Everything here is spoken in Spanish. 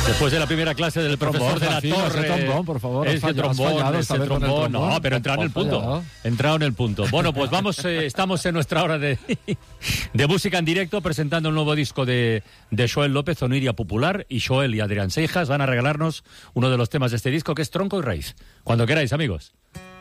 Después de la primera clase del profesor de la Torre. Ese trombón, por favor. Ese trombón. No, pero entrado en el punto. Entrado en el punto. Bueno, pues vamos, estamos en nuestra hora de música en directo, presentando un nuevo disco de Joel López, Oniria Popular, y Joel y Adrián Seijas van a regalarnos uno de los temas de este disco, que es Tronco y Raíz. Cuando queráis, amigos.